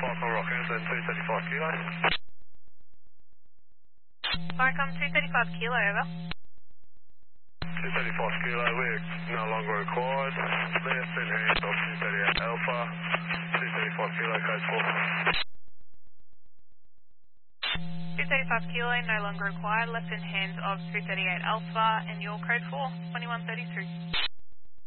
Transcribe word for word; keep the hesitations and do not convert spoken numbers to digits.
five from Rockhampton, two thirty-five kilo. Vicom two thirty-five kilo, over. two thirty-five kilo, we're no longer required. Left in hand of two thirty-eight Alpha, two thirty-five kilo, code four. two thirty-five kilo, no longer required, left in hands of two thirty-eight Alpha, and your code four, twenty-one thirty-two.